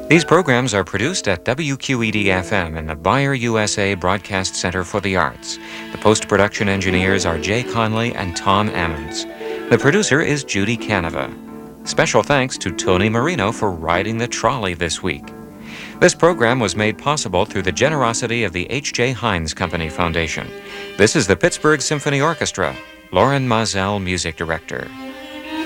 These programs are produced at WQED-FM in the Bayer USA Broadcast Center for the Arts. The post-production engineers are Jay Conley and Tom Ammons. The producer is Judy Canova. Special thanks to Tony Marino for riding the trolley this week. This program was made possible through the generosity of the H.J. Heinz Company Foundation. This is the Pittsburgh Symphony Orchestra. Lauren Mazel, music director.